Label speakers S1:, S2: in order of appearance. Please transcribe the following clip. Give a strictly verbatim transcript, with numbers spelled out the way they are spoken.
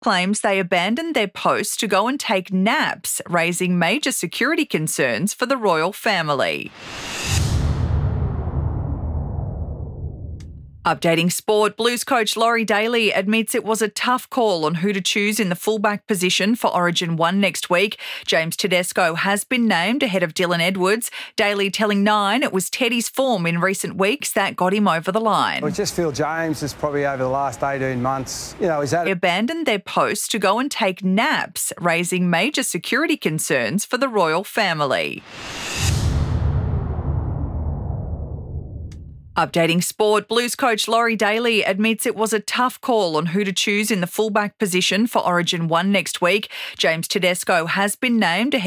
S1: claims they abandoned their posts to go and take naps, raising major security concerns for the royal family. Updating sport, Blues coach Laurie Daly admits it was a tough call on who to choose in the fullback position for Origin one next week. James Tedesco has been named ahead of Dylan Edwards. Daly telling Nine it was Teddy's form in recent weeks that got him over the line.
S2: I just feel James is probably over the last eighteen months, you know, he's had...
S1: They abandoned their posts to go and take naps, raising major security concerns for the royal family. Updating sport, Blues coach Laurie Daly admits it was a tough call on who to choose in the fullback position for Origin one next week. James Tedesco has been named ahead